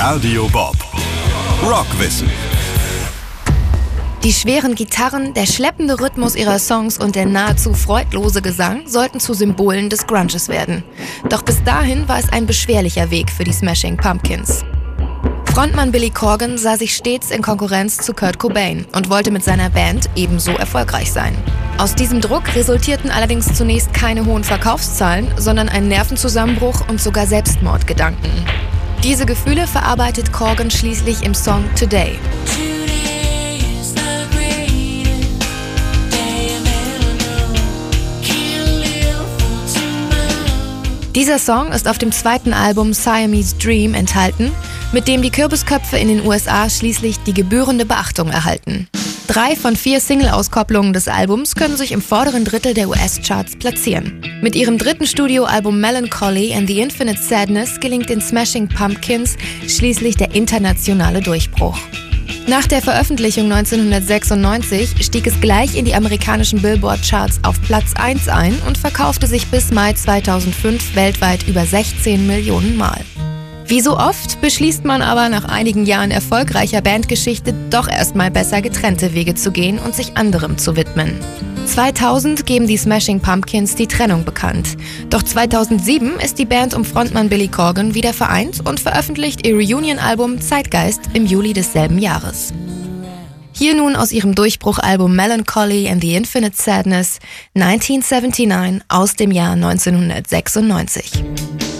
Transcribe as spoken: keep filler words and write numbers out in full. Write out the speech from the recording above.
Radio Bob. Rockwissen. Die schweren Gitarren, der schleppende Rhythmus ihrer Songs und der nahezu freudlose Gesang sollten zu Symbolen des Grunges werden. Doch bis dahin war es ein beschwerlicher Weg für die Smashing Pumpkins. Frontmann Billy Corgan sah sich stets in Konkurrenz zu Kurt Cobain und wollte mit seiner Band ebenso erfolgreich sein. Aus diesem Druck resultierten allerdings zunächst keine hohen Verkaufszahlen, sondern ein Nervenzusammenbruch und sogar Selbstmordgedanken. Diese Gefühle verarbeitet Corgan schließlich im Song Today. Dieser Song ist auf dem zweiten Album Siamese Dream enthalten, mit dem die Kürbisköpfe in den U S A schließlich die gebührende Beachtung erhalten. Drei von vier Single-Auskopplungen des Albums können sich im vorderen Drittel der U S-Charts platzieren. Mit ihrem dritten Studioalbum Melancholy and the Infinite Sadness gelingt den Smashing Pumpkins schließlich der internationale Durchbruch. Nach der Veröffentlichung neunzehnhundertsechsundneunzig stieg es gleich in die amerikanischen Billboard-Charts auf Platz eins ein und verkaufte sich bis Mai zweitausendfünf weltweit über sechzehn Millionen Mal. Wie so oft beschließt man aber nach einigen Jahren erfolgreicher Bandgeschichte doch erstmal besser getrennte Wege zu gehen und sich anderem zu widmen. zweitausend geben die Smashing Pumpkins die Trennung bekannt. Doch zweitausendsieben ist die Band um Frontmann Billy Corgan wieder vereint und veröffentlicht ihr Reunion-Album Zeitgeist im Juli desselben Jahres. Hier nun aus ihrem Durchbruchalbum Melancholy and the Infinite Sadness neunzehnhundertneunundsiebzig aus dem Jahr neunzehnhundertsechsundneunzig.